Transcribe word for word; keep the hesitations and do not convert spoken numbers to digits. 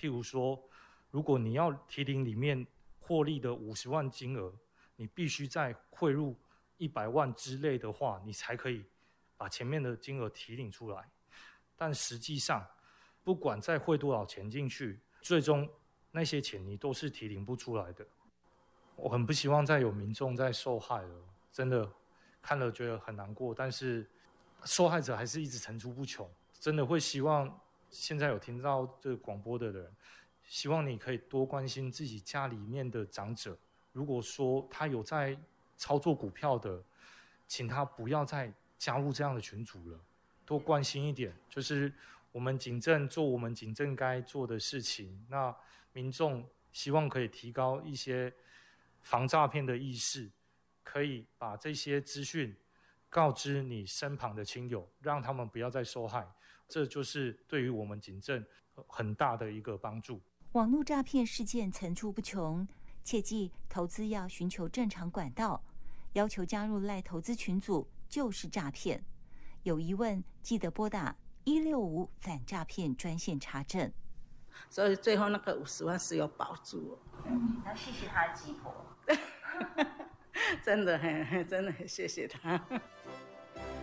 譬如说，如果你要提领里面获利的五十万金额，你必须再汇入一百万之类的话，你才可以把前面的金额提领出来。但实际上，不管再汇多少钱进去，最终那些钱你都是提领不出来的。我很不希望再有民众在受害了，真的看了觉得很难过，但是受害者还是一直层出不穷。真的会希望现在有听到这个广播的人，希望你可以多关心自己家里面的长者。如果说他有在操作股票的，请他不要再加入这样的群组了，多关心一点，就是我们警政做我们警政该做的事情。那民众希望可以提高一些防诈骗的意识，可以把这些资讯告知你身旁的亲友，让他们不要再受害，这就是对于我们警政很大的一个帮助。 网络诈骗事件层出不穷，切记投资要寻求正常管道，要求加入赖投资群组就是诈骗。有疑问记得拨打一六五反诈骗专线查证。 所以最后那个五十万是有保住。 嗯，那谢谢他的鸡婆。 真的，真的很谢谢他。